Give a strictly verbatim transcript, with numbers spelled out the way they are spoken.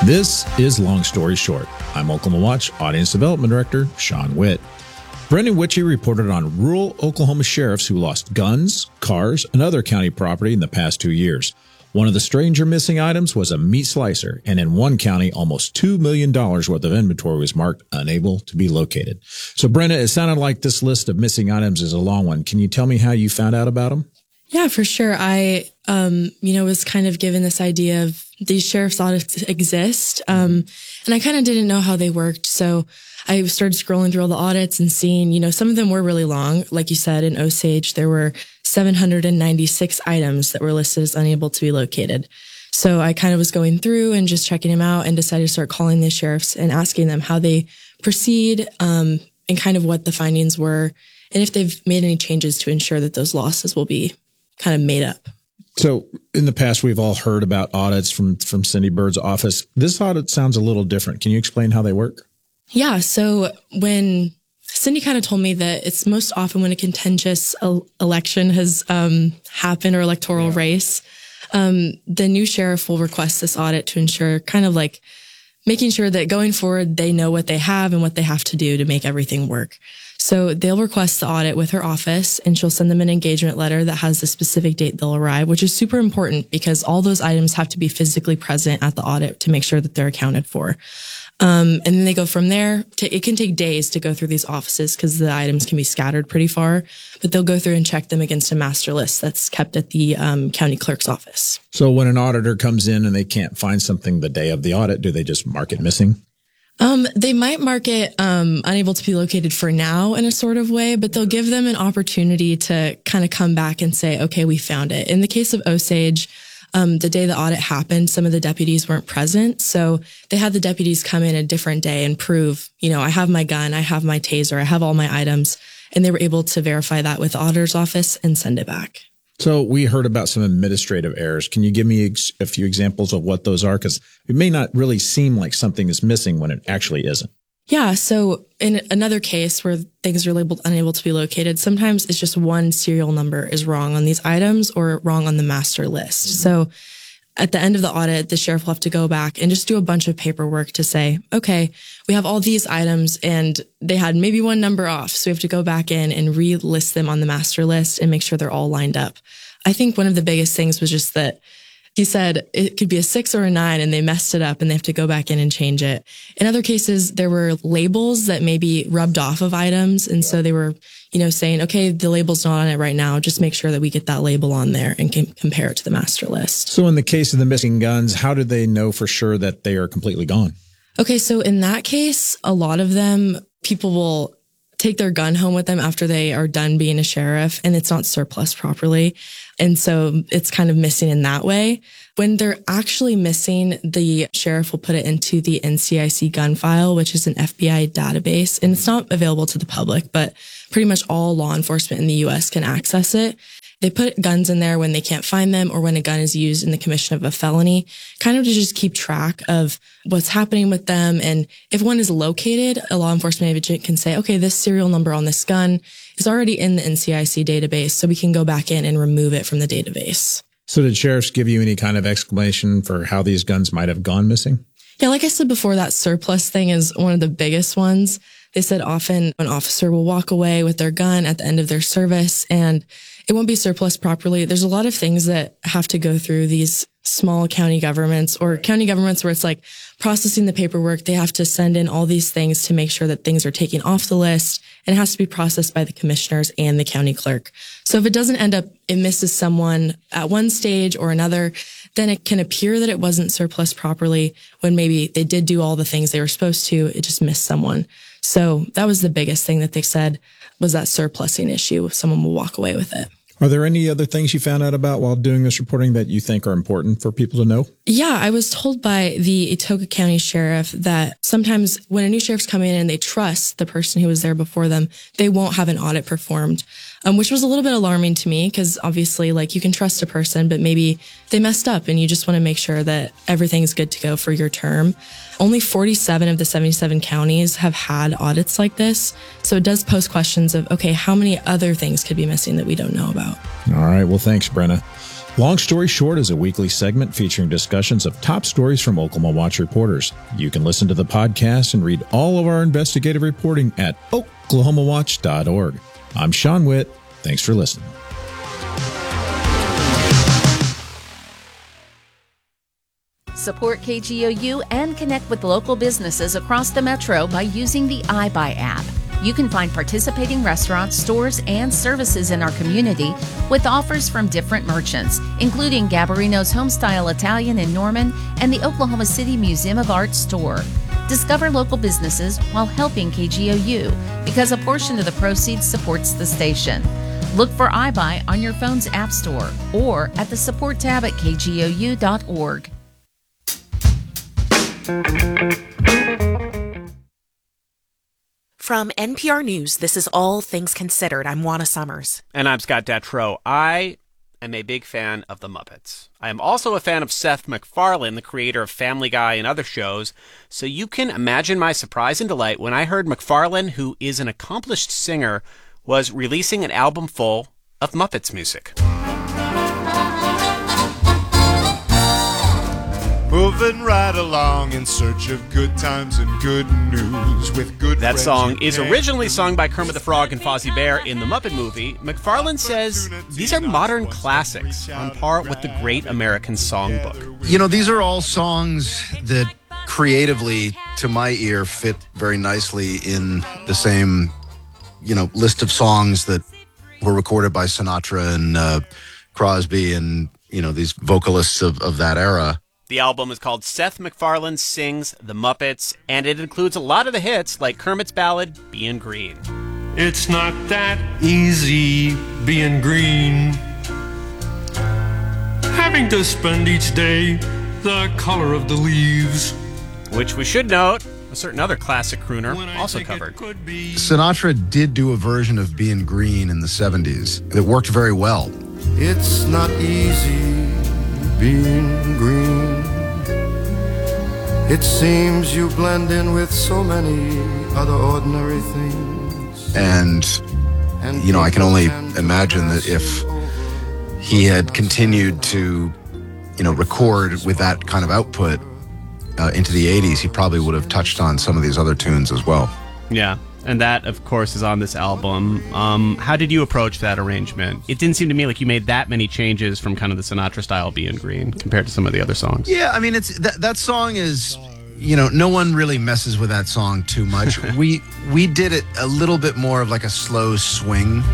This is Long Story Short. I'm Oklahoma Watch Audience Development Director Sean Witt. Brendan Witchey reported on rural Oklahoma sheriffs who lost guns, cars, and other county property in the past two years. One of the stranger missing items was a meat slicer, and in one county, almost two million dollars worth of inventory was marked unable to be located. So, Brenda, it sounded like this list of missing items is a long one. Can you tell me how you found out about them? Yeah, for sure. I, um, you know, was kind of given this idea of these sheriff's audits exist, um, and I kind of didn't know how they worked. So I started scrolling through all the audits and seeing, you know, some of them were really long. Like you said, in Osage, there were seven hundred ninety-six items that were listed as unable to be located. So I kind of was going through and just checking them out and decided to start calling the sheriffs and asking them how they proceed, um, and kind of what the findings were, and if they've made any changes to ensure that those losses will be kind of made up. So in the past, we've all heard about audits from, from Cindy Bird's office. This audit sounds a little different. Can you explain how they work? Yeah. So when Cindy kind of told me that it's most often when a contentious el- election has um, happened or electoral yeah. race, um, the new sheriff will request this audit to ensure kind of like making sure that going forward, they know what they have and what they have to do to make everything work. So they'll request the audit with her office, and she'll send them an engagement letter that has the specific date they'll arrive, which is super important because all those items have to be physically present at the audit to make sure that they're accounted for. Um, and then they go from there. To, it can take days to go through these offices because the items can be scattered pretty far, but they'll go through and check them against a master list that's kept at the um, county clerk's office. So when an auditor comes in and they can't find something the day of the audit, do they just mark it missing? Um, they might mark it um, unable to be located for now in a sort of way, but they'll give them an opportunity to kind of come back and say, okay, we found it. In the case of Osage, Um, the day the audit happened, some of the deputies weren't present. So they had the deputies come in a different day and prove, you know, I have my gun, I have my taser, I have all my items. And they were able to verify that with the auditor's office and send it back. So we heard about some administrative errors. Can you give me ex- a few examples of what those are? Because it may not really seem like something is missing when it actually isn't. Yeah. So in another case where things are labeled unable to be located, sometimes it's just one serial number is wrong on these items or wrong on the master list. Mm-hmm. So at the end of the audit, the sheriff will have to go back and just do a bunch of paperwork to say, okay, we have all these items and they had maybe one number off. So we have to go back in and relist them on the master list and make sure they're all lined up. I think one of the biggest things was just that he said it could be a six or a nine and they messed it up and they have to go back in and change it. In other cases, there were labels that maybe rubbed off of items. And so they were, you know, saying, okay, the label's not on it right now. Just make sure that we get that label on there and can compare it to the master list. So in the case of the missing guns, how did they know for sure that they are completely gone? Okay. So in that case, a lot of them, people will take their gun home with them after they are done being a sheriff and it's not surplus properly. And so it's kind of missing in that way. When they're actually missing, the sheriff will put it into the N C I C gun file, which is an F B I database. And it's not available to the public, but pretty much all law enforcement in the U S can access it. They put guns in there when they can't find them or when a gun is used in the commission of a felony, kind of to just keep track of what's happening with them. And if one is located, a law enforcement agent can say, okay, this serial number on this gun is already in the N C I C database, so we can go back in and remove it from the database. So did sheriffs give you any kind of explanation for how these guns might have gone missing? Yeah, like I said before, that surplus thing is one of the biggest ones. They said often an officer will walk away with their gun at the end of their service and it won't be surplus properly. There's a lot of things that have to go through these small county governments or county governments where it's like processing the paperwork. They have to send in all these things to make sure that things are taken off the list, and it has to be processed by the commissioners and the county clerk. So if it doesn't end up, it misses someone at one stage or another, then it can appear that it wasn't surplus properly when maybe they did do all the things they were supposed to. It just missed someone. So that was the biggest thing that they said was that surplusing issue. Someone will walk away with it. Are there any other things you found out about while doing this reporting that you think are important for people to know? Yeah, I was told by the Atoka County Sheriff that sometimes when a new sheriff's come in and they trust the person who was there before them, they won't have an audit performed, um, which was a little bit alarming to me because obviously, like, you can trust a person, but maybe they messed up and you just want to make sure that everything's good to go for your term. Only forty-seven of the seventy-seven counties have had audits like this. So it does pose questions of, okay, how many other things could be missing that we don't know about? All right. Well, thanks, Brenna. Long Story Short is a weekly segment featuring discussions of top stories from Oklahoma Watch reporters. You can listen to the podcast and read all of our investigative reporting at oklahoma watch dot org. I'm Sean Witt. Thanks for listening. Support K G O U and connect with local businesses across the metro by using the iBuy app. You can find participating restaurants, stores, and services in our community with offers from different merchants, including Gabarino's Homestyle Italian in Norman and the Oklahoma City Museum of Art store. Discover local businesses while helping K G O U because a portion of the proceeds supports the station. Look for iBuy on your phone's app store or at the support tab at k g o u dot org. From N P R News, this is All Things Considered. I'm Juana Summers. And I'm Scott Detrow. I am a big fan of The Muppets. I am also a fan of Seth MacFarlane, the creator of Family Guy and other shows. So you can imagine my surprise and delight when I heard MacFarlane, who is an accomplished singer, was releasing an album full of Muppets music. Moving right along in search of good times and good news with good That friends song you is can. originally sung by Kermit the Frog and Fozzie Bear in the Muppet movie. MacFarlane says these are modern classics on par with the Great American Songbook. You know, these are all songs that creatively, to my ear, fit very nicely in the same, you know, list of songs that were recorded by Sinatra and uh, Crosby and, you know, these vocalists of, of that era. The album is called Seth MacFarlane Sings the Muppets, and it includes a lot of the hits like Kermit's ballad, Bein' Green. It's not that easy being green. Having to spend each day the color of the leaves. Which we should note, a certain other classic crooner also covered. Sinatra did do a version of Being Green in the seventies that worked very well. It's not easy being green. It seems you blend in with so many other ordinary things. And, you know, I can only imagine that if he had continued to, you know, record with that kind of output uh, into the eighties, he probably would have touched on some of these other tunes as well. Yeah, and that, of course, is on this album. Um, how did you approach that arrangement? It didn't seem to me like you made that many changes from kind of the Sinatra-style Bein' Green compared to some of the other songs. Yeah, I mean, it's that, that song is, you know, no one really messes with that song too much. we we did it a little bit more of like a slow swing.